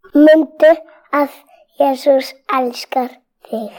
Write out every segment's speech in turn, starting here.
Mundu að Jesús elskar þig.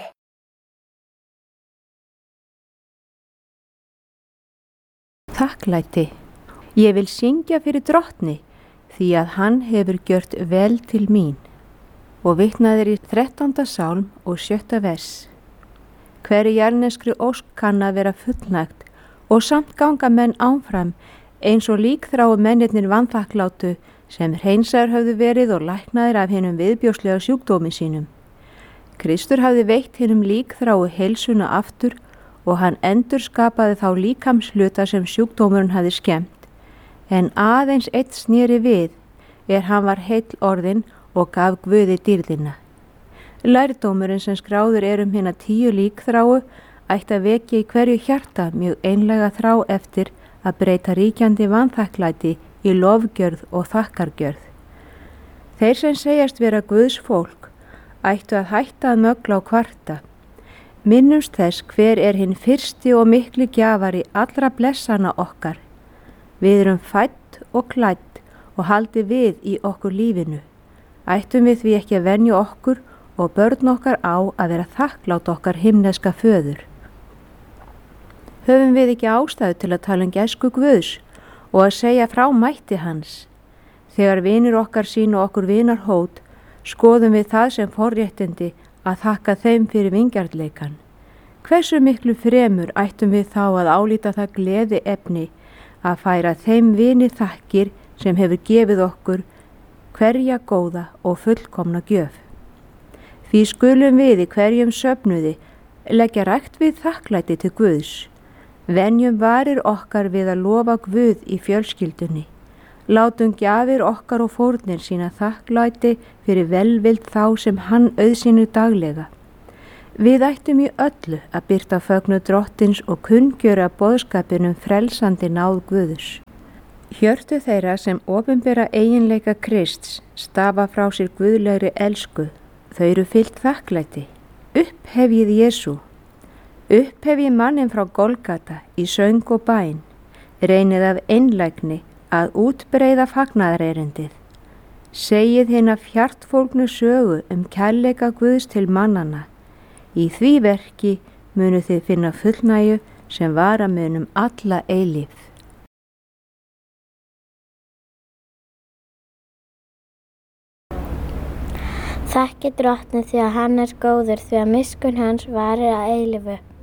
Þakklæti. Ég vil syngja fyrir Drottni, því að hann hefur gjört vel til mín. Og vitnaðir í 13. sálm og 7. vers. Hverri jarðneskri ósk kann að vera fullnægt og samt ganga menn áfram eins og líkþráu mennirnir vanþakklátu sem hreinsaður höfðu verið og læknaðir af hinum viðbjóðslega sjúkdómi sínum. Kristur hafði veitt hinum líkþráu heilsuna aftur og hann endurskapaði þá líkamshluta sem sjúkdómurinn hafði skemmt, en aðeins eitt sneri við hann var heill orðinn og gaf Guði dýrðina. Lærdómurinn sem skráður hina 10 líkþráu ætti að vekja í hverju hjarta mjög einlæga þrá eftir að breyta ríkjandi vanþakklæti í lofgjörð og þakkargjörð. Þeir sem segjast vera Guðs fólk ættu að hætta að mögla og kvarta. Minnumst þess hver hinn fyrsti og mikli gjafari allra blessana okkar. Við erum fædd og klædd og haldi við í okkur lífinu. Ættum við því ekki að venja okkur og börn okkar á að vera þakklátt okkar himneska föður. Höfum við ekki ástæðu til að tala gæsku Guðs og að segja frá mætti hans? Þegar vinir okkar sýna okkur vinarhót, skoðum við það sem forréttindi að þakka þeim fyrir vingjarnleikan. Hversu miklu fremur ættum við þá að álíta það gleði efni að færa þeim vini þakkir sem hefur gefið okkur hverja góða og fullkomna gjöf. Því skulum við í hverjum söfnuði leggja rækt við þakklæti til Guðs. Venjum varir okkar við að lofa Guð í fjölskyldunni. Látum gjafir okkar og fórnir sína þakklæti fyrir velvild þá sem hann auðsýnir daglega. Við ættum í öllu að birta fögnu Drottins og kunngjöra boðskapinum frelsandi náð Guðs. Hjörtu þeirra sem opinbera eiginleika Krists stafa frá sér guðlegri elsku. Þau eru fyllt þakklæti. Upphefjið Jesú. Upphefjið manninn frá Golgata í söng og bæn. Reynið af einlægni að útbreiða fagnaðarerindið. Segið hina fjartfólgnu sögu kærleika Guðs til mannanna. Í því verki munu þið finna fullnægju sem vara munum alla eilífð. Þakki Drottni því að hann góður, því að miskunn hans varir að eilífu.